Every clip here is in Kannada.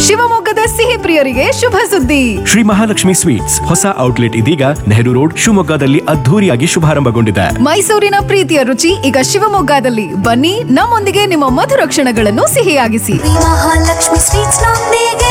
ಶಿವಮೊಗ್ಗದ ಸಿಹಿ ಪ್ರಿಯರಿಗೆ ಶುಭ ಸುದ್ದಿ. ಶ್ರೀ ಮಹಾಲಕ್ಷ್ಮಿ ಸ್ವೀಟ್ಸ್ ಹೊಸ ಔಟ್ಲೆಟ್ ಇದೀಗ ನೆಹರು ರೋಡ್ ಶಿವಮೊಗ್ಗದಲ್ಲಿ ಅದ್ಧೂರಿಯಾಗಿ ಶುಭಾರಂಭಗೊಂಡಿದೆ. ಮೈಸೂರಿನ ಪ್ರೀತಿಯ ರುಚಿ ಈಗ ಶಿವಮೊಗ್ಗದಲ್ಲಿ. ಬನ್ನಿ, ನಮ್ಮೊಂದಿಗೆ ನಿಮ್ಮ ಮಧುರ ಕ್ಷಣಗಳನ್ನು ಸಿಹಿಯಾಗಿಸಿ. ಮಹಾಲಕ್ಷ್ಮಿ ಸ್ವೀಟ್ಸ್ ನೊಂದಿಗೆ.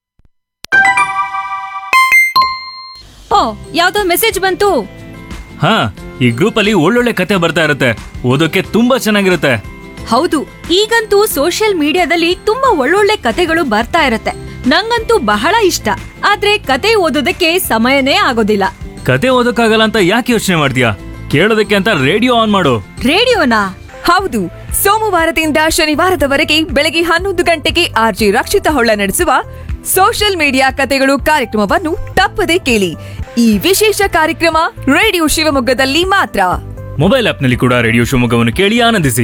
ಓ, ಯಾವ್ದೋ ಮೆಸೇಜ್ ಬಂತು. ಹಾ, ಈ ಗ್ರೂಪ್ ಅಲ್ಲಿ ಒಳ್ಳೊಳ್ಳೆ ಕತೆ ಬರ್ತಾ ಇರುತ್ತೆ, ಓದೋಕೆ ತುಂಬಾ ಚೆನ್ನಾಗಿರುತ್ತೆ. ಹೌದು, ಈಗಂತೂ ಸೋಷಿಯಲ್ ಮೀಡಿಯಾದಲ್ಲಿ ತುಂಬಾ ಒಳ್ಳೊಳ್ಳೆ ಕತೆಗಳು ಬರ್ತಾ ಇರತ್ತೆ. ನಂಗಂತೂ ಬಹಳ ಇಷ್ಟ. ಆದ್ರೆ ಕತೆ ಓದೋದಕ್ಕೆ ಸಮಯನೇ ಆಗೋದಿಲ್ಲ. ಕತೆ ಓದೋಕ್ಕಾಗಲ್ಲ ಅಂತ ಯಾಕೆ ಯೋಚನೆ ಮಾಡ್ತೀಯಾ? ಕೇಳೋದಕ್ಕೆ ಅಂತ ರೇಡಿಯೋ ಆನ್ ಮಾಡು. ರೇಡಿಯೋನಾ? ಹೌದು, ಸೋಮವಾರದಿಂದ ಶನಿವಾರದವರೆಗೆ ಬೆಳಗ್ಗೆ 11 ಗಂಟೆಗೆ ಆರ್ಜಿ ರಕ್ಷಿತಾ ಹೊಳ್ಳ ನಡೆಸುವ ಸೋಷಿಯಲ್ ಮೀಡಿಯಾ ಕತೆಗಳು ಕಾರ್ಯಕ್ರಮವನ್ನು ತಪ್ಪದೆ ಕೇಳಿ. ಈ ವಿಶೇಷ ಕಾರ್ಯಕ್ರಮ ರೇಡಿಯೋ ಶಿವಮೊಗ್ಗದಲ್ಲಿ ಮಾತ್ರ. ಮೊಬೈಲ್ ಆಪ್ನಲ್ಲಿ ಕೂಡ ರೇಡಿಯೋ ಶಿವಮೊಗ್ಗವನ್ನು ಕೇಳಿ ಆನಂದಿಸಿ.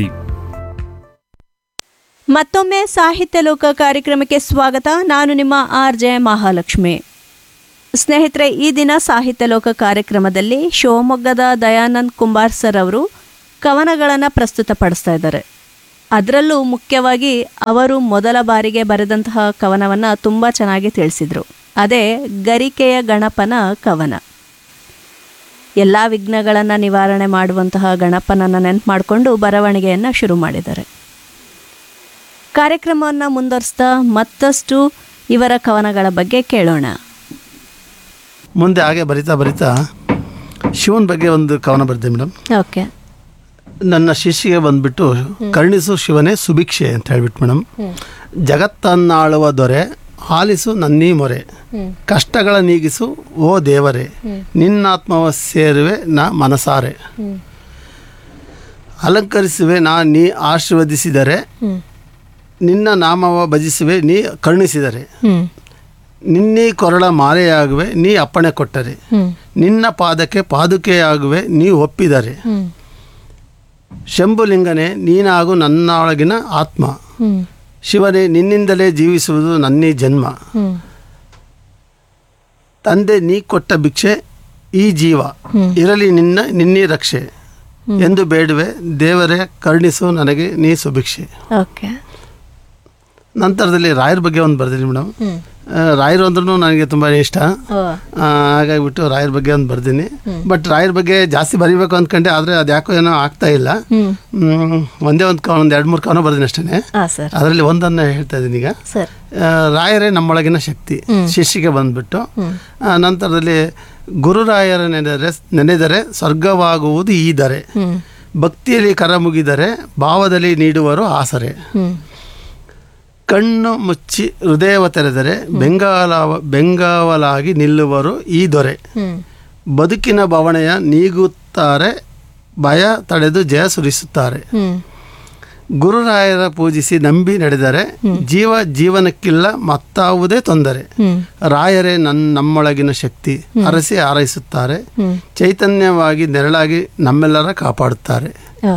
ಮತ್ತೊಮ್ಮೆ ಸಾಹಿತ್ಯ ಲೋಕ ಕಾರ್ಯಕ್ರಮಕ್ಕೆ ಸ್ವಾಗತ. ನಾನು ನಿಮ್ಮ RJ ಮಹಾಲಕ್ಷ್ಮಿ. ಸ್ನೇಹಿತರೆ, ಈ ದಿನ ಸಾಹಿತ್ಯ ಲೋಕ ಕಾರ್ಯಕ್ರಮದಲ್ಲಿ ಶಿವಮೊಗ್ಗದ ದಯಾನಂದ್ ಕುಂಬಾರ್ ಸರ್ ಅವರು ಕವನಗಳನ್ನು ಪ್ರಸ್ತುತಪಡಿಸ್ತಾ ಇದ್ದಾರೆ. ಅದರಲ್ಲೂ ಮುಖ್ಯವಾಗಿ ಅವರು ಮೊದಲ ಬಾರಿಗೆ ಬರೆದಂತಹ ಕವನವನ್ನು ತುಂಬ ಚೆನ್ನಾಗಿ ತಿಳಿಸಿದರು. ಅದೇ ಗರಿಕೆಯ ಗಣಪನ ಕವನ. ಎಲ್ಲ ವಿಘ್ನಗಳನ್ನು ನಿವಾರಣೆ ಮಾಡುವಂತಹ ಗಣಪನನ್ನು ನೆನಪು ಮಾಡಿಕೊಂಡು ಬರವಣಿಗೆಯನ್ನು ಶುರು ಮಾಡಿದ್ದಾರೆ. ಕಾರ್ಯಕ್ರಮವನ್ನು ಮುಂದುವರಿಸ್ತಾ ಮತ್ತಷ್ಟು ಇವರ ಕವನಗಳ ಬಗ್ಗೆ ಕೇಳೋಣ. ಮುಂದೆ ಹಾಗೆ ಬರಿತಾ ಶಿವನ ಬಗ್ಗೆ ಒಂದು ಕವನ ಬರೆದೆ ಮೇಡಮ್. ಓಕೆ. ನನ್ನ ಶಿಷ್ಯಗೆ ಬಂದ್ಬಿಟ್ಟು ಕರುಣಿಸು ಶಿವನೇ ಸುಭಿಕ್ಷೆ ಅಂತ ಹೇಳ್ಬಿಟ್ಟು ಮೇಡಮ್. ಜಗತ್ತನ್ನಾಳುವ ದೊರೆ ಆಲಿಸು ನನ್ನೀ ಮೊರೆ, ಕಷ್ಟಗಳ ನೀಗಿಸು ಓ ದೇವರೇ, ನಿನ್ನಾತ್ಮವ ಸೇರುವೆ ನಾ ಮನಸಾರೆ, ಅಲಂಕರಿಸುವೆ ನಾ ನೀ ಆಶೀರ್ವದಿಸಿದರೆ, ನಿನ್ನ ನಾಮವ ಭಜಿಸುವೆ ನೀ ಕರುಣಿಸಿದರೆ, ನಿನ್ನೀ ಕೊರಳ ಮಾಲೆಯಾಗುವೆ ನೀ ಅಪ್ಪಣೆ ಕೊಟ್ಟರೆ, ನಿನ್ನ ಪಾದಕ್ಕೆ ಪಾದುಕೆಯಾಗುವೆ ನೀ ಒಪ್ಪಿದರೆ, ಶಂಭುಲಿಂಗನೇ ನೀನಾಗು ನನ್ನೊಳಗಿನ ಆತ್ಮ, ಶಿವನೇ ನಿನ್ನಿಂದಲೇ ಜೀವಿಸುವುದು ನನ್ನೀ ಜನ್ಮ, ತಂದೆ ನೀ ಕೊಟ್ಟ ಭಿಕ್ಷೆ ಈ ಜೀವ, ಇರಲಿ ನಿನ್ನೀ ರಕ್ಷೆ ಎಂದು ಬೇಡುವೆ, ದೇವರೇ ಕರುಣಿಸು ನನಗೆ ನೀ ಸುಭಿಕ್ಷೆ. ಓಕೆ. ನಂತರದಲ್ಲಿ ರಾಯರ ಬಗ್ಗೆ ಒಂದು ಬರ್ತೀನಿ ಮೇಡಮ್. ರಾಯರು ಅಂದ್ರೂ ನನಗೆ ತುಂಬ ಇಷ್ಟ, ಹಾಗಾಗಿಬಿಟ್ಟು ರಾಯರ ಬಗ್ಗೆ ಒಂದು ಬರ್ತೀನಿ. ಬಟ್ ರಾಯರ ಬಗ್ಗೆ ಜಾಸ್ತಿ ಬರೀಬೇಕು ಅಂದ್ಕೊಂಡೆ, ಆದರೆ ಅದು ಯಾಕೋ ಏನೋ ಆಗ್ತಾ ಇಲ್ಲ. ಒಂದೇ ಒಂದು 2-3 ಕವನ ಬರ್ತೀನಿ ಅಷ್ಟೇ. ಅದರಲ್ಲಿ ಒಂದನ್ನು ಹೇಳ್ತಾ ಇದ್ದೀನಿ ಈಗ. ರಾಯರೇ ನಮ್ಮೊಳಗಿನ ಶಕ್ತಿ ಶಿಷ್ಯಗೆ ಬಂದ್ಬಿಟ್ಟು. ನಂತರದಲ್ಲಿ ಗುರುರಾಯರ ನೆನೆದರೆ ಸ್ವರ್ಗವಾಗುವುದು ಈ ದರೆ, ಭಕ್ತಿಯಲ್ಲಿ ಕರ ಮುಗಿದರೆ ಭಾವದಲ್ಲಿ ನೀಡುವರು ಆಸರೆ, ಕಣ್ಣು ಮುಚ್ಚಿ ಹೃದಯವ ತೆರೆದರೆ ಬೆಂಗಾವಲಾಗಿ ನಿಲ್ಲುವರು ಈ ದೊರೆ, ಬದುಕಿನ ಬವಣೆಯ ನೀಗುತ್ತಾರೆ ಭಯ ತಡೆದು ಜಯ ಸುರಿಸುತ್ತಾರೆ, ಗುರುರಾಯರ ಪೂಜಿಸಿ ನಂಬಿ ನಡೆದರೆ ಜೀವನಕ್ಕಿಲ್ಲ ಮತ್ತಾವುದೇ ತೊಂದರೆ, ರಾಯರೇ ನಮ್ಮೊಳಗಿನ ಶಕ್ತಿ ಅರಸಿ ಆರೈಸುತ್ತಾರೆ, ಚೈತನ್ಯವಾಗಿ ನೆರಳಾಗಿ ನಮ್ಮೆಲ್ಲರ ಕಾಪಾಡುತ್ತಾರೆ.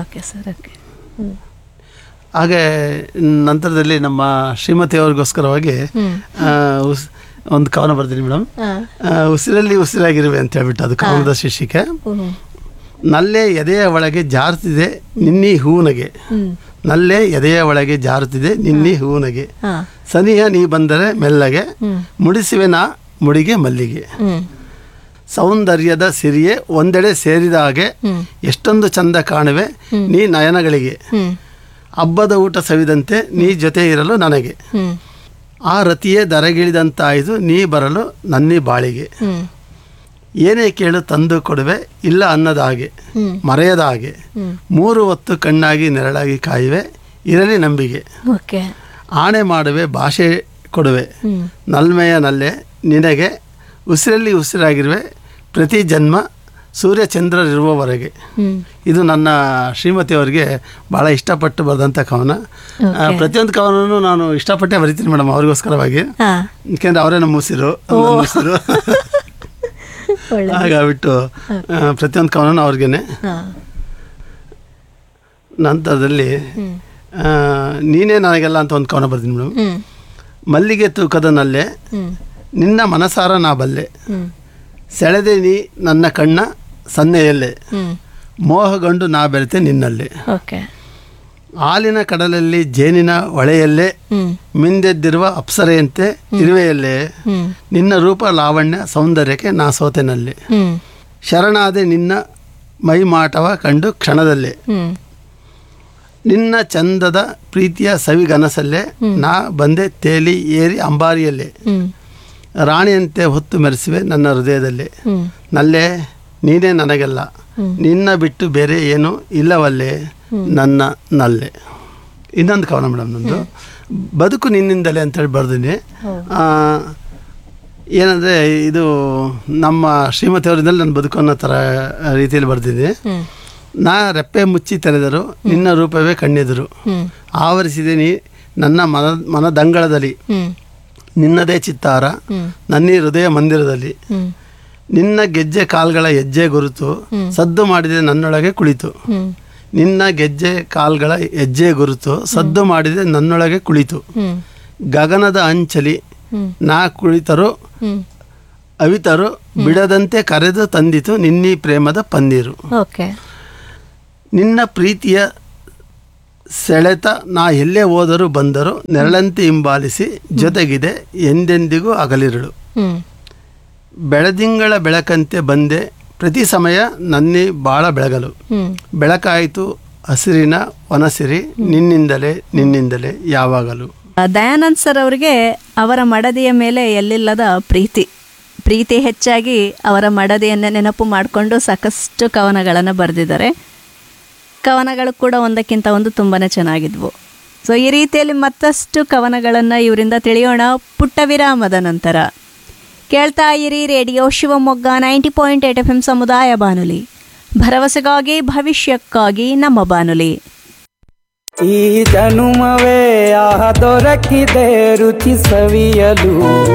ಹಾಗೆ ನಂತರದಲ್ಲಿ ನಮ್ಮ ಶ್ರೀಮತಿಯವ್ರಿಗೋಸ್ಕರವಾಗಿ ಒಂದು ಕವನ ಬರ್ತೀನಿ ಮೇಡಮ್. ಉಸಿರಲ್ಲಿ ಉಸಿರಾಗಿರುವೆ ಅಂತ ಹೇಳ್ಬಿಟ್ಟು ಅದು ಕವನದ ಶೀರ್ಷಿಕೆ. ನಲ್ಲೇ ಎದೆಯ ಒಳಗೆ ಜಾರುತ್ತಿದೆ ನಿನ್ನೀ ಹೂನಗೆ, ನಲ್ಲೇ ಎದೆಯ ಒಳಗೆ ಜಾರುತ್ತಿದೆ ನಿನ್ನೀ ಹೂನಗೆ, ಸನಿಹ ನೀ ಬಂದರೆ ಮೆಲ್ಲಗೆ, ಮುಡಿಸುವೆ ನಾ ಮುಡಿಗೆ ಮಲ್ಲಿಗೆ, ಸೌಂದರ್ಯದ ಸಿರಿಯೇ ಒಂದೆಡೆ ಸೇರಿದ ಹಾಗೆ, ಎಷ್ಟೊಂದು ಚಂದ ಕಾಣುವೆ ನೀ ನಯನಗಳಿಗೆ, ಹಬ್ಬದ ಊಟ ಸವಿದಂತೆ ನೀ ಜೊತೆ ಇರಲು ನನಗೆ, ಆ ರತಿಯೇ ದರಗಿಳಿದಂತಾಯಿತು ನೀ ಬರಲು ನನ್ನೀ ಬಾಳಿಗೆ, ಏನೇ ಕೇಳು ತಂದು ಕೊಡುವೆ ಇಲ್ಲ ಅನ್ನದ ಹಾಗೆ ಮರೆಯದ ಹಾಗೆ, 3 ಹೊತ್ತು ಕಣ್ಣಾಗಿ ನೆರಳಾಗಿ ಕಾಯುವೆ ಇರಲಿ ನಂಬಿಗೆ, ಆಣೆ ಮಾಡುವೆ ಭಾಷೆ ಕೊಡುವೆ ನಲ್ಮೆಯ ನಲ್ಲೆ ನಿನಗೆ, ಉಸಿರಲ್ಲಿ ಉಸಿರಾಗಿರುವೆ ಪ್ರತಿ ಜನ್ಮ ಸೂರ್ಯಚಂದ್ರರಿರುವವರೆಗೆ. ಇದು ನನ್ನ ಶ್ರೀಮತಿಯವರಿಗೆ ಭಾಳ ಇಷ್ಟಪಟ್ಟು ಬರೆದಂಥ ಕವನ. ಪ್ರತಿಯೊಂದು ಕವನೂ ನಾನು ಇಷ್ಟಪಟ್ಟೆ ಬರಿತೀನಿ ಮೇಡಮ್ ಅವ್ರಿಗೋಸ್ಕರವಾಗಿ, ಯಾಕೆಂದರೆ ಅವರೇ ನಮ್ಮ ಉಸಿರು. ಹಾಗಾಗ್ಬಿಟ್ಟು ಪ್ರತಿಯೊಂದು ಕವನೂ ಅವ್ರಿಗೇನೆ. ನಂತರದಲ್ಲಿ ನೀನೇ ನನಗೆಲ್ಲ ಅಂತ ಒಂದು ಕವನ ಬರ್ತೀನಿ ಮೇಡಮ್. ಮಲ್ಲಿಗೆ ತೂಕದ ನಲ್ಲೆ ನಿನ್ನ ಮನಸಾರ ನಾ ಬಲ್ಲೆ, ಸೆಳೆದೆ ನೀ ನನ್ನ ಕಣ್ಣ ಸನ್ನೆಯಲ್ಲೇ, ಮೋಹಗೊಂಡು ನಾ ಬೆರೆತೆ ನಿನ್ನಲ್ಲೇ, ಹಾಲಿನ ಕಡಲಲ್ಲಿ ಜೇನಿನ ಹೊಳೆಯಲ್ಲೇ ಮಿಂದೆದ್ದಿರುವ ಅಪ್ಸರೆಯಂತೆ ಇರುವೆಯಲ್ಲೇ ನಿನ್ನ ರೂಪ ಲಾವಣ್ಯ ಸೌಂದರ್ಯಕ್ಕೆ ನಾ ಸೋತೆನಲ್ಲಿ ಶರಣಾದೆ ನಿನ್ನ ಮೈಮಾಟವ ಕಂಡು ಕ್ಷಣದಲ್ಲೇ ನಿನ್ನ ಚಂದದ ಪ್ರೀತಿಯ ಸವಿಗನಸಲ್ಲೇ ನಾ ಬಂದೆ ತೇಲಿ ಏರಿ ಅಂಬಾರಿಯಲ್ಲೇ ರಾಣಿಯಂತೆ ಹೊತ್ತು ಮೆರೆಸುವೆ ನನ್ನ ಹೃದಯದಲ್ಲಿ ನಲ್ಲೇ ನೀನೇ ನನಗೆಲ್ಲ ನಿನ್ನ ಬಿಟ್ಟು ಬೇರೆ ಏನು ಇಲ್ಲವಲ್ಲೇ ನನ್ನ ನಲ್ಲೆ. ಇನ್ನೊಂದು ಕವನ ಮೇಡಮ್ ನಂದು, ಬದುಕು ನಿನ್ನಿಂದಲೇ ಅಂತೇಳಿ ಬರ್ತೀನಿ. ಏನಂದರೆ ಇದು ನಮ್ಮ ಶ್ರೀಮತಿಯವರಿಂದಲೇ ನನ್ನ ಬದುಕು ಅನ್ನೋ ಥರ ರೀತಿಯಲ್ಲಿ ಬರ್ತಿದ್ದೆ. ನಾ ರೆಪ್ಪೆ ಮುಚ್ಚಿ ತೆರೆದರು ನಿನ್ನ ರೂಪವೇ ಕಣ್ಣೆದರು, ಆವರಿಸಿದೆ ನೀ ನನ್ನ ಮನದಂಗಳದಲ್ಲಿ, ನಿನ್ನದೇ ಚಿತ್ತಾರ ನನ್ನೀ ಹೃದಯ ಮಂದಿರದಲ್ಲಿ, ನಿನ್ನ ಗೆಜ್ಜೆ ಕಾಲ್ಗಳ ಹೆಜ್ಜೆ ಗುರುತು ಸದ್ದು ಮಾಡಿದೆ ನನ್ನೊಳಗೆ ಕುಳಿತು, ನಿನ್ನ ಗೆಜ್ಜೆ ಕಾಲ್ಗಳ ಹೆಜ್ಜೆ ಗುರುತು ಸದ್ದು ಮಾಡಿದೆ ನನ್ನೊಳಗೆ ಕುಳಿತು, ಗಗನದ ಅಂಚಲಿ ನಾ ಕುಳಿತರು ಅವಿತರು ಬಿಡದಂತೆ ಕರೆದು ತಂದಿತು ನಿನ್ನೀ ಪ್ರೇಮದ ಪನ್ನೀರು, ನಿನ್ನ ಪ್ರೀತಿಯ ಸೆಳೆತ ನಾ ಎಲ್ಲೇ ಹೋದರೂ ಬಂದರು ನೆರಳಂತೆ ಹಿಂಬಾಲಿಸಿ ಜೊತೆಗಿದೆ ಎಂದೆಂದಿಗೂ ಅಗಲಿರುಳು, ಬೆಳದಿಂಗಳ ಬೆಳಕಂತೆ ಬಂದೆ ಪ್ರತಿ ಸಮಯ ನನ್ನಿ ಬಾಳ ಬೆಳಗಲು, ಬೆಳಕಾಯಿತು ಹಸಿರಿನ ವನಸಿರಿ ನಿನ್ನಿಂದಲೇ ಯಾವಾಗಲೂ. ದಯಾನಂದ್ ಸರ್ ಅವರಿಗೆ ಅವರ ಮಡದಿಯ ಮೇಲೆ ಎಲ್ಲಿಲ್ಲದ ಪ್ರೀತಿ ಹೆಚ್ಚಾಗಿ ಅವರ ಮಡದಿಯನ್ನೇ ನೆನಪು ಮಾಡಿಕೊಂಡು ಸಾಕಷ್ಟು ಕವನಗಳನ್ನು ಬರೆದಿದ್ದಾರೆ. ಕವನಗಳು ಕೂಡ ಒಂದಕ್ಕಿಂತ ಒಂದು ತುಂಬಾ ಚೆನ್ನಾಗಿದ್ವು. ಸೊ ಈ ರೀತಿಯಲ್ಲಿ ಮತ್ತಷ್ಟು ಕವನಗಳನ್ನು ಇವರಿಂದ ತಿಳಿಯೋಣ ಪುಟ್ಟ ವಿರಾಮದ ನಂತರ. ಕೇಳ್ತಾ ಇರಿ ರೇಡಿಯೋ ಶಿವಮೊಗ್ಗ 90.8 FM ಸಮುದಾಯ ಬಾನುಲಿ, ಭರವಸೆಗಾಗಿ ಭವಿಷ್ಯಕ್ಕಾಗಿ ನಮ್ಮ ಬಾನುಲಿ. ಈ ಜನುಮವೇ ಆಹ ದೊರಕಿದೆ ರುಚಿ ಸವಿಯಲು.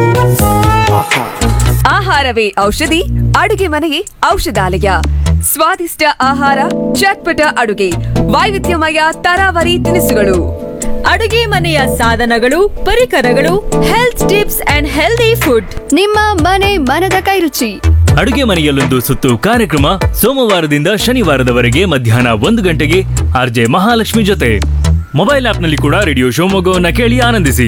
ಆಹಾರವೇ ಔಷಧಿ, ಅಡುಗೆ ಮನೆಯೇ ಔಷಧಾಲಯ. ಸ್ವಾದಿಷ್ಟ ಆಹಾರ, ಚಟ್ಪಟ ಅಡುಗೆ, ವೈವಿಧ್ಯಮಯ ತರಾವರಿ ತಿನಿಸುಗಳು, ಅಡುಗೆ ಮನೆಯ ಸಾಧನಗಳು, ಪರಿಕರಗಳು, health tips and healthy food. ನಿಮ್ಮ ಮನದ ಕೈರುಚಿ. ಅಡುಗೆ ಮನೆಯಲ್ಲೊಂದು ಸುತ್ತು ಕಾರ್ಯಕ್ರಮ ಸೋಮವಾರದಿಂದ ಶನಿವಾರದವರೆಗೆ ಮಧ್ಯಾಹ್ನ 1 ಗಂಟೆಗೆ ಆರ್ಜೆ ಮಹಾಲಕ್ಷ್ಮಿ ಜೊತೆ. ಮೊಬೈಲ್ ಆಪ್ನಲ್ಲಿ ಕೂಡ ರೇಡಿಯೋ ಶಿವಮೊಗ್ಗವನ್ನ ಕೇಳಿ ಆನಂದಿಸಿ.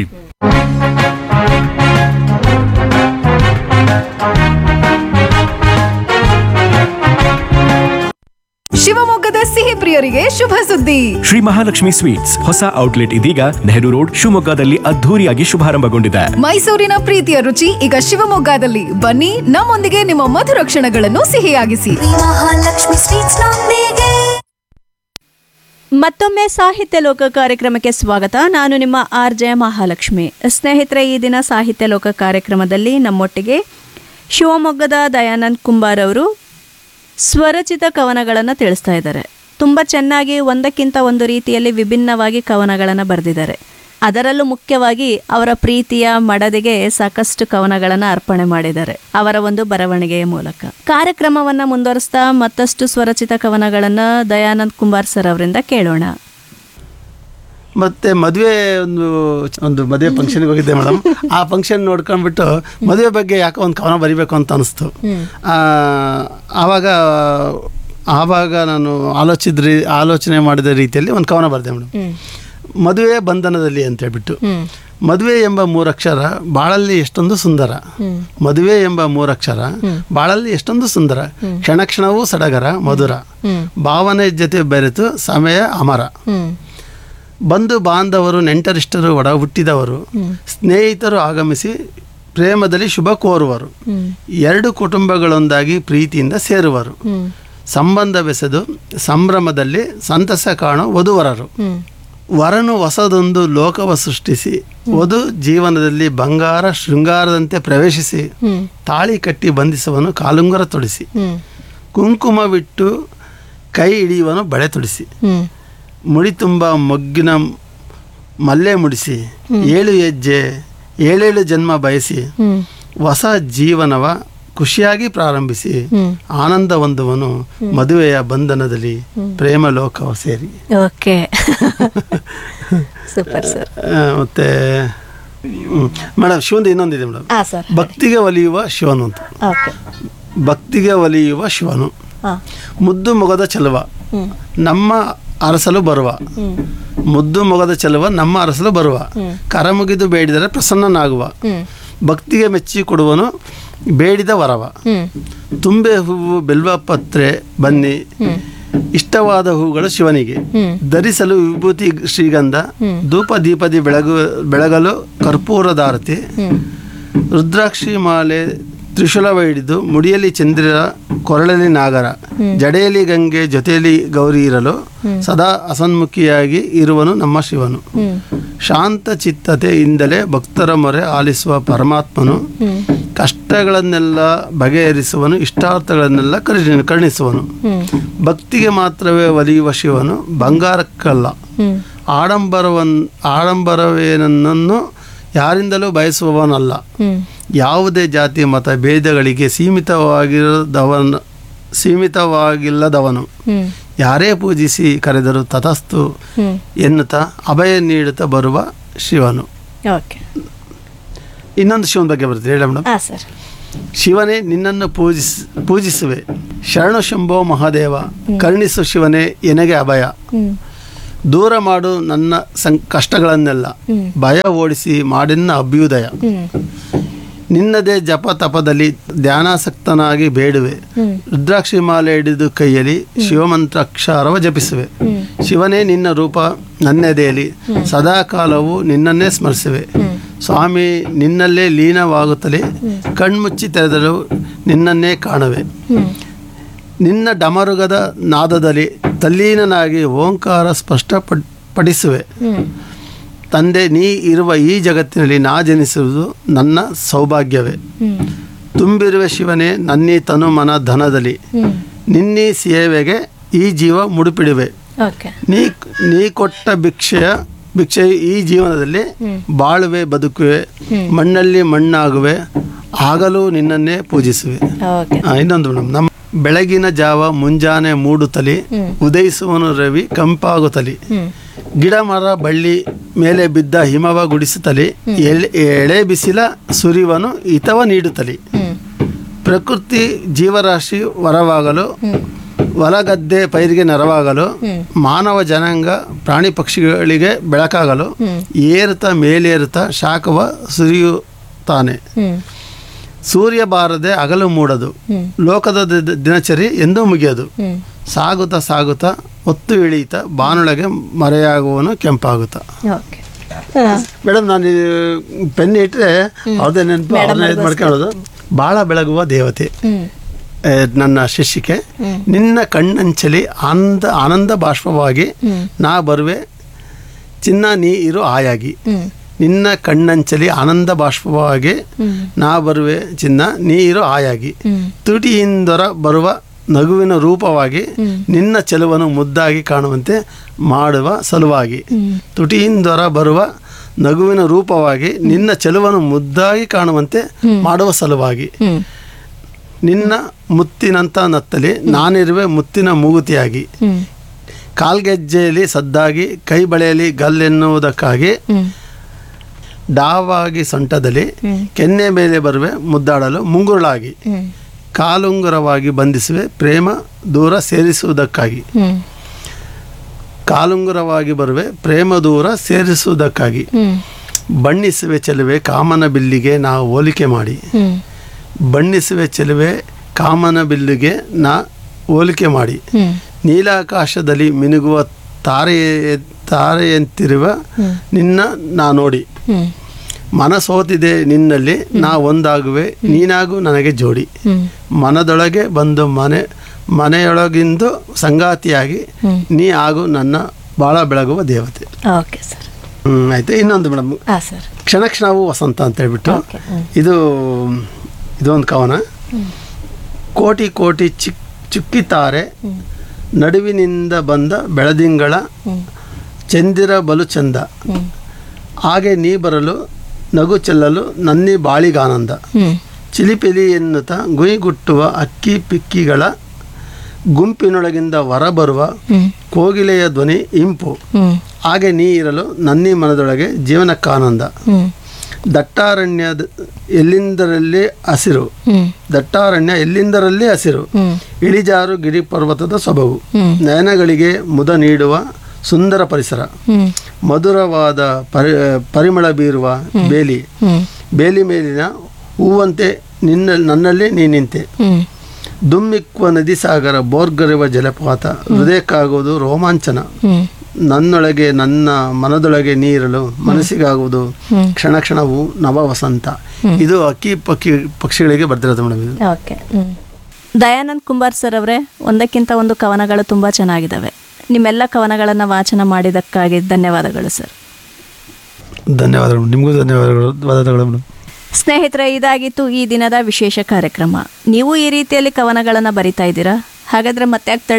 ಶಿವಮೊಗ್ಗದ ಸಿಹಿ ಪ್ರಿಯರಿಗೆ ಶುಭ ಸುದ್ದಿ. ಶ್ರೀ ಮಹಾಲಕ್ಷ್ಮಿ ಸ್ವೀಟ್ಸ್ ಹೊಸ ಔಟ್ಲೆಟ್ ಇದೀಗ ನೆಹರು ರೋಡ್ ಶಿವಮೊಗ್ಗದಲ್ಲಿ ಅದ್ಧೂರಿಯಾಗಿ ಶುಭಾರಂಭಗೊಂಡಿದೆ. ಮೈಸೂರಿನ ಪ್ರೀತಿಯ ರುಚಿ ಈಗ ಶಿವಮೊಗ್ಗದಲ್ಲಿ. ಬನ್ನಿ, ನಮ್ಮೊಂದಿಗೆ ನಿಮ್ಮ ಮಧುರ ಕ್ಷಣಗಳನ್ನು ಸಿಹಿಯಾಗಿಸಿ. ಮಹಾಲಕ್ಷ್ಮಿ ಸ್ವೀಟ್ಸ್ ನೊಂದಿಗೆ. ಮತ್ತೊಮ್ಮೆ ಸಾಹಿತ್ಯ ಲೋಕ ಕಾರ್ಯಕ್ರಮಕ್ಕೆ ಸ್ವಾಗತ. ನಾನು ನಿಮ್ಮ ಆರ್ಜೆ ಮಹಾಲಕ್ಷ್ಮಿ. ಸ್ನೇಹಿತರೆ, ಈ ದಿನ ಸಾಹಿತ್ಯ ಲೋಕ ಕಾರ್ಯಕ್ರಮದಲ್ಲಿ ನಮ್ಮೊಟ್ಟಿಗೆ ಶಿವಮೊಗ್ಗದ ದಯಾನಂದ್ ಕುಂಬಾರ್ ಅವರು ಸ್ವರಚಿತ ಕವನಗಳನ್ನು ತಿಳಿಸ್ತಾ ಇದ್ದಾರೆ. ತುಂಬ ಚೆನ್ನಾಗಿ ಒಂದಕ್ಕಿಂತ ಒಂದು ರೀತಿಯಲ್ಲಿ ವಿಭಿನ್ನವಾಗಿ ಕವನಗಳನ್ನು ಬರೆದಿದ್ದಾರೆ. ಅದರಲ್ಲೂ ಮುಖ್ಯವಾಗಿ ಅವರ ಪ್ರೀತಿಯ ಮಡದಿಗೆ ಸಾಕಷ್ಟು ಕವನಗಳನ್ನು ಅರ್ಪಣೆ ಮಾಡಿದ್ದಾರೆ ಅವರ ಒಂದು ಬರವಣಿಗೆಯ ಮೂಲಕ. ಕಾರ್ಯಕ್ರಮವನ್ನು ಮುಂದುವರಿಸ್ತಾ ಮತ್ತಷ್ಟು ಸ್ವರಚಿತ ಕವನಗಳನ್ನು ದಯಾನಂದ್ ಕುಂಬಾರ್ ಸರ್ ಅವರಿಂದ ಕೇಳೋಣ. ಮತ್ತು ಮದುವೆ ಒಂದು ಮದುವೆ ಫಂಕ್ಷನ್ಗೆ ಹೋಗಿದ್ದೆ ಮೇಡಮ್. ಆ ಫಂಕ್ಷನ್ ನೋಡ್ಕೊಂಡ್ಬಿಟ್ಟು ಮದುವೆ ಬಗ್ಗೆ ಯಾಕೋ ಒಂದು ಕವನ ಬರಿಬೇಕು ಅಂತ ಅನಿಸ್ತು. ಆವಾಗ ನಾನು ಆಲೋಚನೆ ಮಾಡಿದ ರೀತಿಯಲ್ಲಿ ಒಂದು ಕವನ ಬರೆದೆ ಮೇಡಮ್. ಮದುವೆ ಬಂಧನದಲ್ಲಿ ಅಂತ ಹೇಳ್ಬಿಟ್ಟು. ಮದುವೆ ಎಂಬ 3 ಅಕ್ಷರ ಬಾಳಲ್ಲಿ ಎಷ್ಟೊಂದು ಸುಂದರ, ಮದುವೆ ಎಂಬ 3 ಅಕ್ಷರ ಬಾಳಲ್ಲಿ ಎಷ್ಟೊಂದು ಸುಂದರ, ಕ್ಷಣ ಕ್ಷಣವೂ ಸಡಗರ ಮಧುರ, ಭಾವನೆ ಜೊತೆ ಬೆರೆತು ಸಮಯ ಅಮರ, ಬಂಧು ಬಾಂಧವರು ನೆಂಟರಿಷ್ಟರು ಒಡ ಹುಟ್ಟಿದವರು ಸ್ನೇಹಿತರು ಆಗಮಿಸಿ ಪ್ರೇಮದಲ್ಲಿ ಶುಭ ಕೋರುವರು, 2 ಕುಟುಂಬಗಳೊಂದಾಗಿ ಪ್ರೀತಿಯಿಂದ ಸೇರುವರು, ಸಂಬಂಧ ಬೆಸೆದು ಸಂಭ್ರಮದಲ್ಲಿ ಸಂತಸ ಕಾಣೋ ವಧುವರರು, ವರನು ಹೊಸದೊಂದು ಲೋಕವ ಸೃಷ್ಟಿಸಿ ವಧು ಜೀವನದಲ್ಲಿ ಬಂಗಾರ ಶೃಂಗಾರದಂತೆ ಪ್ರವೇಶಿಸಿ ತಾಳಿ ಕಟ್ಟಿ ಬಂಧಿಸುವನು ಕಾಲುಂಗರ ತೊಡಿಸಿ, ಕುಂಕುಮವಿಟ್ಟು ಕೈ ಹಿಡಿಯುವನು ಬಳೆ ತೊಡಿಸಿ, ಮುಡಿ ತುಂಬ ಮೊಗ್ಗಿನ ಮಲ್ಲೆ ಮುಡಿಸಿ 7 ಹೆಜ್ಜೆ 7 ಜನ್ಮ ಬಯಸಿ ಹೊಸ ಜೀವನವ ಖುಷಿಯಾಗಿ ಪ್ರಾರಂಭಿಸಿ ಆನಂದ ಹೊಂದುವನು ಮದುವೆಯ ಬಂಧನದಲ್ಲಿ ಪ್ರೇಮ ಲೋಕವ ಸೇರಿ. Okay, super sir. ಮತ್ತೆ ಮೇಡಮ್ ಶಿವಂದು ಇನ್ನೊಂದಿದೆ ಮೇಡಮ್, ಭಕ್ತಿಗೆ ಒಲಿಯುವ ಶಿವನು ಅಂತ. ಭಕ್ತಿಗೆ ಒಲಿಯುವ ಶಿವನು ಮುದ್ದು ಮೊಗದ ಚೆಲುವ, ನಮ್ಮ ಅರಸಲು ಬರುವ, ಮುದ್ದು ಮೊಗದ ಚೆಲುವ ನಮ್ಮ ಅರಸಲು ಬರುವ, ಕರಮುಗಿದು ಬೇಡಿದರೆ ಪ್ರಸನ್ನನಾಗುವ, ಭಕ್ತಿಗೆ ಮೆಚ್ಚಿ ಕೊಡುವನು ಬೇಡಿದ ವರವ, ತುಂಬೆ ಹೂವು ಬೆಲ್ವ ಪತ್ರೆ ಬನ್ನಿ ಇಷ್ಟವಾದ ಹೂಗಳು ಶಿವನಿಗೆ, ಧರಿಸಲು ವಿಭೂತಿ ಶ್ರೀಗಂಧ, ಧೂಪ ದೀಪದಿ ಬೆಳಗಲು ಕರ್ಪೂರದಾರತಿ, ರುದ್ರಾಕ್ಷಿ ಮಾಲೆ ತ್ರಿಶೂಲವ ಹಿಡಿದು ಮುಡಿಯಲ್ಲಿ ಚಂದ್ರ ಕೊರಳಲ್ಲಿ ನಾಗರ, ಜಡೆಯಲ್ಲಿ ಗಂಗೆ ಜೊತೆಯಲ್ಲಿ ಗೌರಿ ಇರಲು ಸದಾ ಅಸನ್ಮುಖಿಯಾಗಿ ಇರುವನು ನಮ್ಮ ಶಿವನು, ಶಾಂತ ಚಿತ್ತತೆಯಿಂದಲೇ ಭಕ್ತರ ಮೊರೆ ಆಲಿಸುವ ಪರಮಾತ್ಮನು, ಕಷ್ಟಗಳನ್ನೆಲ್ಲ ಬಗೆಹರಿಸುವನು, ಇಷ್ಟಾರ್ಥಗಳನ್ನೆಲ್ಲ ಕರುಣಿಸುವನು, ಭಕ್ತಿಗೆ ಮಾತ್ರವೇ ಒಲಿಯುವ ಶಿವನು ಬಂಗಾರಕ್ಕಲ್ಲ, ಆಡಂಬರವೇನನ್ನು ಯಾರಿಂದಲೂ ಬಯಸುವವನಲ್ಲ, ಯಾವುದೇ ಜಾತಿ ಮತ ಭೇದಗಳಿಗೆ ಸೀಮಿತವಾಗಿಲ್ಲದವನು, ಯಾರೇ ಪೂಜಿಸಿ ಕರೆದರೂ ತತಸ್ತು ಎನ್ನುತ್ತಾ ಅಭಯ ನೀಡುತ್ತಾ ಬರುವ ಶಿವನು. ಓಕೆ, ಇನ್ನೊಂದು ಶಿವನ ಬಗ್ಗೆ ಬರ್ತೀರಿ ಹೇಳ ಮೇಡಮ್. ಹಾಂ ಸರ್. ಶಿವನೇ ನಿನ್ನನ್ನು ಪೂಜಿಸುವೆ, ಶರಣು ಶಂಭೋ ಮಹಾದೇವ, ಕರುಣಿಸು ಶಿವನೇ ಎನಗೆ ಅಭಯ, ದೂರ ಮಾಡು ನನ್ನ ಕಷ್ಟಗಳನ್ನೆಲ್ಲ, ಭಯ ಓಡಿಸಿ ಮಾಡಿನ ಅಭ್ಯುದಯ, ನಿನ್ನದೇ ಜಪ ತಪದಲ್ಲಿ ಧ್ಯಾನಾಸಕ್ತನಾಗಿ ಬೇಡುವೆ, ರುದ್ರಾಕ್ಷಿ ಮಾಲೆ ಹಿಡಿದು ಕೈಯಲ್ಲಿ ಶಿವಮಂತ್ರಾಕ್ಷರವ ಜಪಿಸುವೆ, ಶಿವನೇ ನಿನ್ನ ರೂಪ ನನ್ನೆದೆಯಲ್ಲಿ ಸದಾಕಾಲವು ನಿನ್ನನ್ನೇ ಸ್ಮರಿಸುವೆ, ಸ್ವಾಮಿ ನಿನ್ನಲ್ಲೇ ಲೀನವಾಗುತ್ತಲೇ ಕಣ್ಮುಚ್ಚಿ ತೆರೆದರೂ ನಿನ್ನನ್ನೇ ಕಾಣುವೆ, ನಿನ್ನ ಡಮರುಗದ ನಾದದಲ್ಲಿ ತಲ್ಲೀನನಾಗಿ ಓಂಕಾರ ಸ್ಪಷ್ಟಪಡಿಸುವೆ, ತಂದೆ ನೀ ಇರುವ ಈ ಜಗತ್ತಿನಲ್ಲಿ ನಾ ಜನಿಸುವುದು ನನ್ನ ಸೌಭಾಗ್ಯವೇ, ತುಂಬಿರುವ ಶಿವನೇ ನನ್ನೀ ತನು ಮನ ಧನದಲ್ಲಿ, ನಿನ್ನೀ ಸೇವೆಗೆ ಈ ಜೀವ ಮುಡುಪಿಡುವೆ, ನೀ ಕೊಟ್ಟ ಭಿಕ್ಷೆ ಈ ಜೀವನದಲ್ಲಿ ಬಾಳುವೆ ಬದುಕುವೆ, ಮಣ್ಣಲ್ಲಿ ಮಣ್ಣಾಗುವೆ, ಆಗಲೂ ನಿನ್ನನ್ನೇ ಪೂಜಿಸುವೆ. ಇನ್ನೊಂದು ಮೇಡಮ್, ನಮ್ಮ ಬೆಳಗಿನ ಜಾವ ಮುಂಜಾನೆ ಮೂಡುತ್ತಲಿ, ಉದಯಿಸುವನು ರವಿ ಕಂಪಾಗುತ್ತಲಿ, ಗಿಡ ಮರ ಬಳ್ಳಿ ಮೇಲೆ ಬಿದ್ದ ಹಿಮವ ಗುಡಿಸುತ್ತಲಿ, ಎಳೆ ಬಿಸಿಲ ಸುರಿವನು ಹಿತವ ನೀಡುತ್ತಲಿ, ಪ್ರಕೃತಿ ಜೀವರಾಶಿ ವರವಾಗಲು, ಹೊಲಗದ್ದೆ ಪೈರಿಗೆ ನೆರವಾಗಲು, ಮಾನವ ಜನಾಂಗ ಪ್ರಾಣಿ ಪಕ್ಷಿಗಳಿಗೆ ಬೆಳಕಾಗಲು, ಏರುತ್ತಾ ಮೇಲೇರುತ್ತಾ ಶಾಖವ ಸುರಿಯುತ್ತಾನೆ, ಸೂರ್ಯ ಬಾರದೆ ಹಗಲು ಮೂಡದು, ಲೋಕದ ದಿನಚರಿ ಎಂದೂ ಮುಗಿಯದು, ಸಾಗುತ್ತಾ ಸಾಗುತ್ತಾ ಹೊತ್ತು ಇಳಿಯುತ್ತಾ ಬಾನೊಳಗೆ ಮರೆಯಾಗುವನು ಕೆಂಪಾಗುತ್ತಾ. ಮೇಡಮ್, ನಾನು ಪೆನ್ ಇಟ್ಟರೆ ಅವ್ರದ್ದೇ ನೆನಪು, ಅವ್ರನ್ನ ಇದು ಮಾಡ್ಕೊಳ್ಳೋದು. ಬಾಳ ಬೆಳಗುವ ದೇವತೆ ನನ್ನ ಶಿಷ್ಯಕ್ಕೆ, ನಿನ್ನ ಕಣ್ಣಂಚಲಿ ಆನಂದ ಬಾಷ್ಪವಾಗಿ ನಾ ಬರುವೆ ಚಿನ್ನ ನೀ ಇರು ಆಯಾಗಿ, ನಿನ್ನ ಕಣ್ಣಂಚಲಿ ಆನಂದ ಬಾಷ್ಪವಾಗಿ ನಾ ಬರುವೆ ಚಿನ್ನ ನೀ ಇರು ಆಯಾಗಿ, ತುಟಿಯಿಂದರ ಬರುವ ನಗುವಿನ ರೂಪವಾಗಿ ನಿನ್ನ ಚೆಲುವನ್ನು ಮುದ್ದಾಗಿ ಕಾಣುವಂತೆ ಮಾಡುವ ಸಲುವಾಗಿ, ತುಟಿಯಿಂದರ ಬರುವ ನಗುವಿನ ರೂಪವಾಗಿ ನಿನ್ನ ಚೆಲುವನ್ನು ಮುದ್ದಾಗಿ ಕಾಣುವಂತೆ ಮಾಡುವ ಸಲುವಾಗಿ, ನಿನ್ನ ಮುತ್ತಿನಂತ ನತ್ತಲಿ ನಾನಿರುವೆ ಮುತ್ತಿನ ಮೂಗುತಿಯಾಗಿ, ಕಾಲ್ಗೆಜ್ಜೆಯಲ್ಲಿ ಸದ್ದಾಗಿ ಕೈ ಬಳೆಯಲ್ಲಿ ಗಲ್ಲೆನ್ನುವುದಕ್ಕಾಗಿ, ಡಾವಾಗಿ ಸೊಂಟದಲ್ಲಿ ಕೆನ್ನೆ ಮೇಲೆ ಬರುವೆ ಮುದ್ದಾಡಲು ಮುಂಗುರುಳಾಗಿ, ಕಾಲುಂಗುರವಾಗಿ ಬಂಧಿಸುವೆ ಪ್ರೇಮ ದೂರ ಸೇರಿಸುವುದಕ್ಕಾಗಿ, ಕಾಲುಂಗುರವಾಗಿ ಬರುವೆ ಪ್ರೇಮ ದೂರ ಸೇರಿಸುವುದಕ್ಕಾಗಿ, ಬಣ್ಣಿಸುವೆ ಚೆಲುವೆ ಕಾಮನ ಬಿಲ್ಲಿಗೆ ನಾ ಹೋಲಿಕೆ ಮಾಡಿ, ಬಣ್ಣಿಸುವೆ ಚೆಲುವೆ ಕಾಮನ ಬಿಲ್ಲಿಗೆ ನಾ ಹೋಲಿಕೆ ಮಾಡಿ, ನೀಲಾಕಾಶದಲ್ಲಿ ಮಿನುಗುವ ತಾರೆಯಂತಿರುವ ನಿನ್ನ ನಾ ನೋಡಿ, ಮನಸೋತಿದೆ ನಿನ್ನಲ್ಲಿ ನಾ ಒಂದಾಗುವೆ ನೀನಾಗು ನನಗೆ ಜೋಡಿ, ಮನದೊಳಗೆ ಬಂದು ಮನೆಯೊಳಗಿಂದು ಸಂಗಾತಿಯಾಗಿ ನೀ ಆಗು ನನ್ನ ಬಾಳ ಬೆಳಗುವ ದೇವತೆ. Okay sir. ಆಯ್ತು. ಇನ್ನೊಂದು ಮೇಡಮ್, ಕ್ಷಣ ಕ್ಷಣವು ವಸಂತ ಅಂತ ಹೇಳ್ಬಿಟ್ಟು ಇದೊಂದು ಕವನ. ಕೋಟಿ ಕೋಟಿ ಚುಕ್ಕಿತಾರೆ ನಡುವಿನಿಂದ ಬಂದ ಬೆಳದಿಂಗಳ ಚಂದಿರ ಬಲು ಚಂದ, ಹಾಗೆ ನೀ ಬರಲು ನಗು ಚೆಲ್ಲಲು ನನ್ನಿ ಬಾಳಿಗಾನಂದ, ಚಿಲಿಪಿಲಿ ಎನ್ನುತ್ತಾ ಗುಯಿಗುಟ್ಟುವ ಅಕ್ಕಿ ಪಿಕ್ಕಿಗಳ ಗುಂಪಿನೊಳಗಿಂದ ಹೊರಬರುವ ಕೋಗಿಲೆಯ ಧ್ವನಿ ಇಂಪು, ಹಾಗೆ ನೀ ಇರಲು ನನ್ನಿ ಮನದೊಳಗೆ ಜೀವನಕ್ಕಾನಂದ, ದಟ್ಟಾರಣ್ಯದ ಎಲ್ಲಿಂದರಲ್ಲಿ ಹಸಿರು, ದಟ್ಟಾರಣ್ಯ ಎಲ್ಲಿಂದರಲ್ಲಿ ಹಸಿರು, ಇಳಿಜಾರು ಗಿರಿ ಪರ್ವತದ ಸೊಬಗು, ನಯನಗಳಿಗೆ ಮುದ ನೀಡುವ ಸುಂದರ ಪರಿಸರ, ಮಧುರವಾದ ಪರಿಮಳ ಬೀರುವ ಬೇಲಿ, ಬೇಲಿ ಮೇಲಿನ ಹೂವಂತೆ ನನ್ನಲ್ಲಿ ನೀನಿಂತೆ, ದುಮ್ಮಿಕ್ಕುವ ನದಿ ಸಾಗರ, ಬೋರ್ಗರೆವ ಜಲಪಾತ, ಹೃದಯಕ್ಕಾಗುವುದು ರೋಮಾಂಚನ, ನನ್ನೊಳಗೆ ನನ್ನ ಮನದೊಳಗೆ ನೀರಲು ಮನಸ್ಸಿಗಾಗುವುದು ಕ್ಷಣ ಕ್ಷಣವು ನವ ವಸಂತ. ಇದು ಅಕ್ಕಿ ಪಕ್ಷಿಗಳಿಗೆ ಬರ್ತಿರೋದು ಮೇಡಮ್ ಇದು. ಓಕೆ. ದಯಾನಂದ್ ಕುಂಬಾರ್ ಸರ್ ಅವರೇ, ಒಂದಕ್ಕಿಂತ ಒಂದು ಕವನಗಳು ತುಂಬ ಚೆನ್ನಾಗಿದ್ದಾವೆ. ನಿಮ್ಮೆಲ್ಲ ಕವನಗಳನ್ನು ವಾಚನ ಮಾಡಿದ್ದಕ್ಕಾಗಿ ಧನ್ಯವಾದಗಳು ಸರ್. ಧನ್ಯವಾದಗಳು. ನಿಮಗೂ ಧನ್ಯವಾದಗಳು ಮೇಡಮ್. ಸ್ನೇಹಿತರೆ, ಇದಾಗಿತ್ತು ಈ ದಿನದ ವಿಶೇಷ ಕಾರ್ಯಕ್ರಮ. ನೀವು ಈ ರೀತಿಯಲ್ಲಿ ಕವನಗಳನ್ನು ಬರಿತಾ ಇದ್ದೀರಾ? ಹಾಗಾದರೆ ಮತ್ತೆ ಆಗ್ತಡ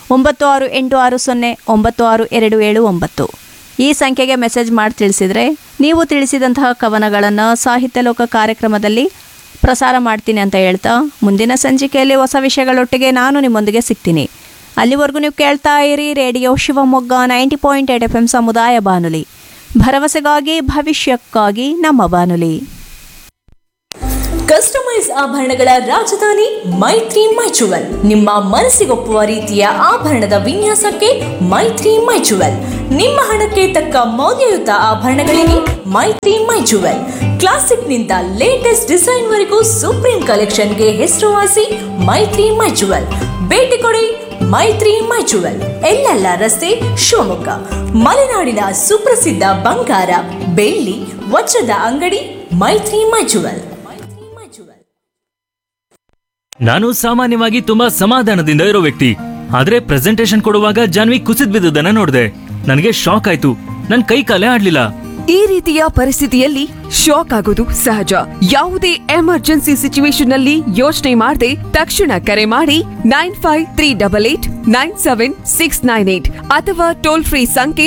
9686096279 ಈ ಸಂಖ್ಯೆಗೆ ಮೆಸೇಜ್ ಮಾಡಿ ತಿಳಿಸಿದರೆ ನೀವು ತಿಳಿಸಿದಂತಹ ಕವನಗಳನ್ನು ಸಾಹಿತ್ಯ ಲೋಕ ಕಾರ್ಯಕ್ರಮದಲ್ಲಿ ಪ್ರಸಾರ ಮಾಡ್ತೀನಿ ಅಂತ ಹೇಳ್ತಾ, ಮುಂದಿನ ಸಂಚಿಕೆಯಲ್ಲಿ ಹೊಸ ವಿಷಯಗಳೊಟ್ಟಿಗೆ ನಾನು ನಿಮ್ಮೊಂದಿಗೆ ಸಿಗ್ತೀನಿ. ಅಲ್ಲಿವರೆಗೂ ನೀವು ಕೇಳ್ತಾ ಇರಿ ರೇಡಿಯೋ ಶಿವಮೊಗ್ಗ 90.8 FM ಸಮುದಾಯ ಬಾನುಲಿ, ಭರವಸೆಗಾಗಿ ಭವಿಷ್ಯಕ್ಕಾಗಿ ನಮ್ಮ ಬಾನುಲಿ. ಕಸ್ಟಮೈಸ್ ಆಭರಣಗಳ ರಾಜಧಾನಿ ಮೈತ್ರಿ ಮೈಚುವಲ್. ನಿಮ್ಮ ಮನಸ್ಸಿಗೊಪ್ಪುವ ರೀತಿಯ ಆಭರಣದ ವಿನ್ಯಾಸಕ್ಕೆ ಮೈತ್ರಿ ಮೈಚುವಲ್. ನಿಮ್ಮ ಹಣಕ್ಕೆ ತಕ್ಕ ಮೌಲ್ಯಯುತ ಆಭರಣಗಳಿಗೆ ಮೈತ್ರಿ ಮೈಚುವಲ್. ಕ್ಲಾಸಿಕ್ನಿಂದ ಲೇಟೆಸ್ಟ್ ಡಿಸೈನ್ ವರೆಗೂ ಸುಪ್ರೀಂ ಕಲೆಕ್ಷನ್ಗೆ ಹೆಸರುವಾಸಿ ಮೈತ್ರಿ ಮೈಚುವಲ್. ಭೇಟಿ ಕೊಡಿ ಮೈತ್ರಿ ಮೈಚುವಲ್, ಎಲ್ಲೆಲ್ಲ ರಸ್ತೆ, ಶಿವಮೊಗ್ಗ. ಮಲೆನಾಡಿನ ಸುಪ್ರಸಿದ್ಧ ಬಂಗಾರ, ಬೆಳ್ಳಿ, ವಜ್ರದ ಅಂಗಡಿ ಮೈತ್ರಿ ಮೈಚುವಲ್. ನಾನು ಸಾಮಾನ್ಯವಾಗಿ ತುಂಬಾ ಸಮಾಧಾನದಿಂದ ಇರೋ ವ್ಯಕ್ತಿ. ಆದ್ರೆ ಪ್ರೆಸೆಂಟೇಶನ್ ಕೊಡುವಾಗ ಜಾನ್ವಿ ಕುಸಿದ್ ಬಿದ್ದದನ್ನ ನೋಡಿದೆ. ನನಗೆ ಶಾಕ್ ಆಯ್ತು. ನನ್ ಕೈ ಕಾಲೇ ಆಡ್ಲಿಲ್ಲ. ಈ ರೀತಿಯ ಪರಿಸ್ಥಿತಿಯಲ್ಲಿ ಶಾಕ್ ಆಗೋದು ಸಹಜ. ಯಾವುದೇ ಎಮರ್ಜೆನ್ಸಿ ಸಿಚುವೇಶನ್ ನಲ್ಲಿ ಯೋಚನೆ ಮಾಡದೆ ತಕ್ಷಣ ಕರೆ ಮಾಡಿ 9538897698 ಅಥವಾ ಟೋಲ್ ಫ್ರೀ ಸಂಖ್ಯೆ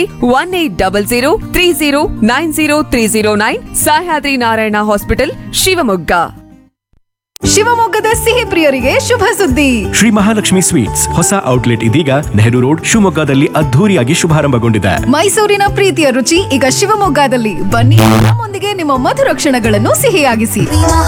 180030903009. ಸಹ್ಯಾದ್ರಿ ನಾರಾಯಣ ಹಾಸ್ಪಿಟಲ್, ಶಿವಮೊಗ್ಗ. ಶಿವಮೊಗ್ಗದ ಸಿಹಿ ಪ್ರಿಯರಿಗೆ ಶುಭ ಸುದ್ದಿ. ಶ್ರೀ ಮಹಾಲಕ್ಷ್ಮಿ ಸ್ವೀಟ್ಸ್ ಹೊಸ ಔಟ್ಲೆಟ್ ಇದೀಗ ನೆಹರು ರೋಡ್ ಶಿವಮೊಗ್ಗದಲ್ಲಿ ಅದ್ಧೂರಿಯಾಗಿ ಶುಭಾರಂಭಗೊಂಡಿದೆ. ಮೈಸೂರಿನ ಪ್ರೀತಿಯ ರುಚಿ ಈಗ ಶಿವಮೊಗ್ಗದಲ್ಲಿ. ಬನ್ನಿ, ನಮ್ಮೊಂದಿಗೆ ನಿಮ್ಮ ಮಧುರ ಕ್ಷಣಗಳನ್ನು ಸಿಹಿಯಾಗಿಸಿ.